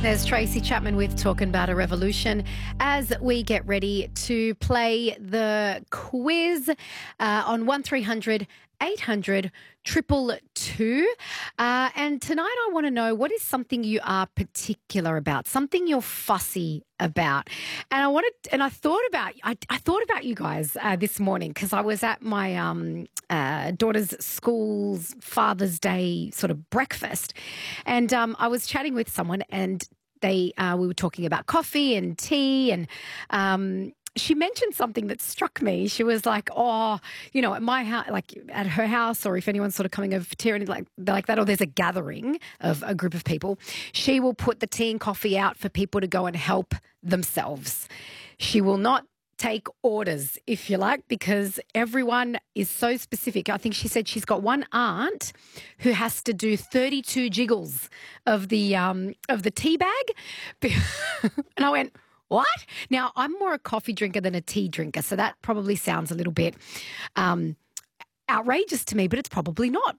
There's Tracy Chapman with Talking About a Revolution as we get ready to play the quiz on 1300 800 222. And tonight I want to know, what is something you are particular about, something you're fussy about? And I thought about you guys this morning because I was at my daughter's school's Father's Day sort of breakfast, and I was chatting with someone, and we were talking about coffee and tea, and she mentioned something that struck me. She was like, "Oh, at my house, like at her house, or if anyone's sort of coming over for tea or anything like that, or there's a gathering of a group of people, she will put the tea and coffee out for people to go and help themselves. She will not take orders, if you like, because everyone is so specific." I think she said she's got one aunt who has to do 32 jiggles of the tea bag. And I went, "What?" Now, I'm more a coffee drinker than a tea drinker, so that probably sounds a little bit outrageous to me, but it's probably not,